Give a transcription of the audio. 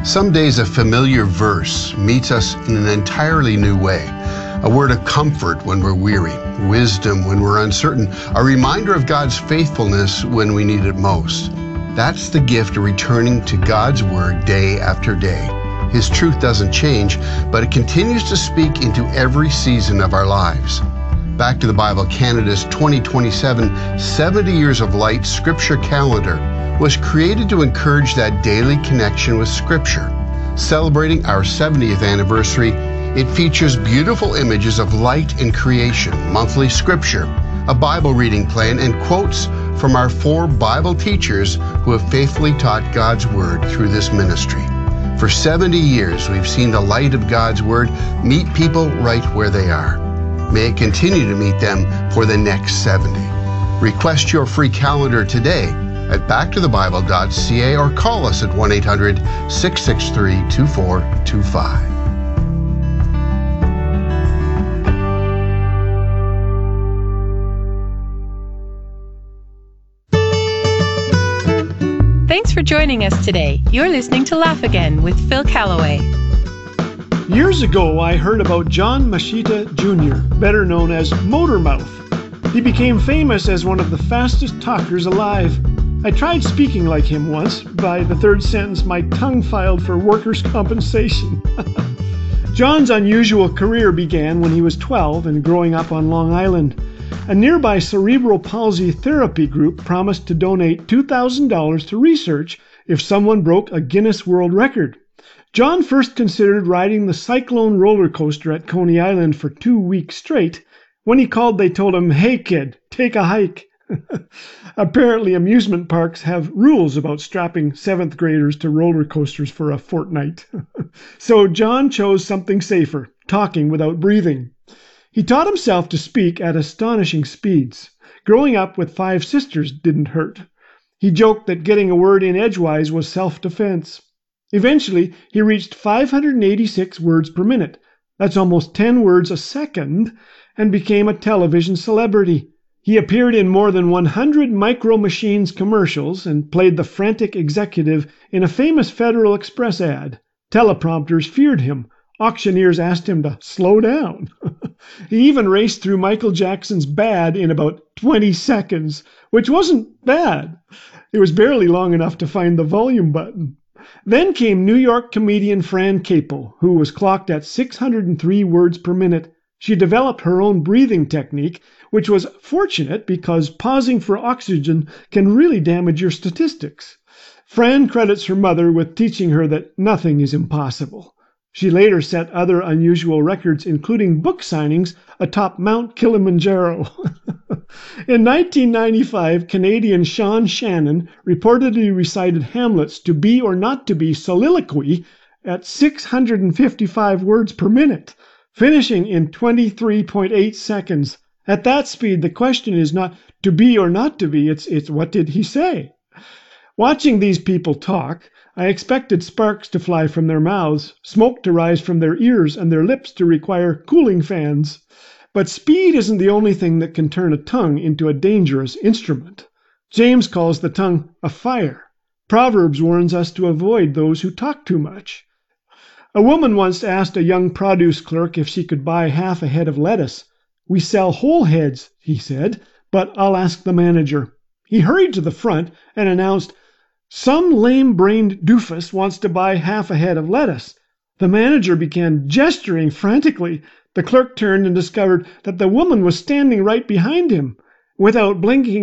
Some days a familiar verse meets us in an entirely new way. A word of comfort when we're weary, wisdom when we're uncertain, a reminder of God's faithfulness when we need it most. That's the gift of returning to God's Word day after day. His truth doesn't change, but it continues to speak into every season of our lives. Back to the Bible Canada's 2027 70 Years of Light Scripture Calendar was created to encourage that daily connection with Scripture. Celebrating our 70th anniversary, it features beautiful images of light in creation, monthly Scripture, a Bible reading plan, and quotes from our 4 Bible teachers who have faithfully taught God's Word through this ministry. For 70 years, we've seen the light of God's Word meet people right where they are. May it continue to meet them for the next 70. Request your free calendar today at backtothebible.ca or call us at 1-800-663-2425. Thanks for joining us today. You're listening to Laugh Again with Phil Callaway. Years ago, I heard about John Machita Jr., better known as Motormouth. He became famous as one of the fastest talkers alive. I tried speaking like him once. By the 3rd sentence, my tongue filed for workers' compensation. John's unusual career began when he was 12 and growing up on Long Island. A nearby cerebral palsy therapy group promised to donate $2,000 to research if someone broke a Guinness World Record. John first considered riding the Cyclone roller coaster at Coney Island for 2 weeks straight. When he called, they told him, "Hey kid, take a hike." Apparently, amusement parks have rules about strapping 7th graders to roller coasters for a fortnight. So John chose something safer, talking without breathing. He taught himself to speak at astonishing speeds. Growing up with 5 sisters didn't hurt. He joked that getting a word in edgewise was self-defense. Eventually, he reached 586 words per minute. That's almost 10 words a second, and became a television celebrity. He appeared in more than 100 Micro Machines commercials and played the frantic executive in a famous Federal Express ad. Teleprompters feared him. Auctioneers asked him to slow down. He even raced through Michael Jackson's Bad in about 20 seconds, which wasn't bad. It was barely long enough to find the volume button. Then came New York comedian Fran Capel, who was clocked at 603 words per minute. She developed her own breathing technique, which was fortunate because pausing for oxygen can really damage your statistics. Fran credits her mother with teaching her that nothing is impossible. She later set other unusual records, including book signings atop Mount Kilimanjaro. In 1995, Canadian Sean Shannon reportedly recited Hamlet's To Be or Not to Be soliloquy at 655 words per minute, finishing in 23.8 seconds. At that speed, the question is not to be or not to be, it's what did he say? Watching these people talk, I expected sparks to fly from their mouths, smoke to rise from their ears, and their lips to require cooling fans. But speed isn't the only thing that can turn a tongue into a dangerous instrument. James calls the tongue a fire. Proverbs warns us to avoid those who talk too much. A woman once asked a young produce clerk if she could buy half a head of lettuce. "We sell whole heads," he said, "but I'll ask the manager." He hurried to the front and announced, "Some lame-brained doofus wants to buy half a head of lettuce." The manager began gesturing frantically. The clerk turned and discovered that the woman was standing right behind him. Without blinking